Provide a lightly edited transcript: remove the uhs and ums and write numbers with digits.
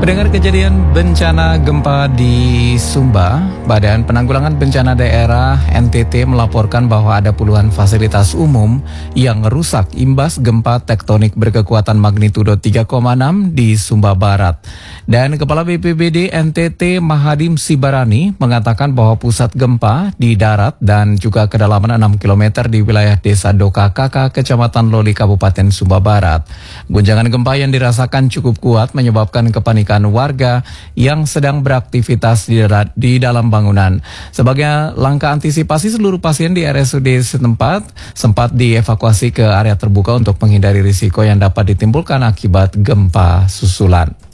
Mendengar kejadian bencana gempa di Sumba, Badan Penanggulangan Bencana Daerah NTT melaporkan bahwa ada puluhan fasilitas umum yang rusak imbas gempa tektonik berkekuatan magnitudo 3,6 di Sumba Barat. Dan Kepala BPBD NTT Mahadim Sibarani mengatakan bahwa pusat gempa di darat dan juga kedalaman 6 km di wilayah Desa Doka Kaka, Kecamatan Loli, Kabupaten Sumba Barat. Guncangan gempa yang dirasakan cukup kuat menyebabkan kepanikan warga yang sedang beraktivitas di dalam bangunan. Sebagai langkah antisipasi, seluruh pasien di RSUD setempat sempat dievakuasi ke area terbuka untuk menghindari risiko yang dapat ditimbulkan akibat gempa susulan.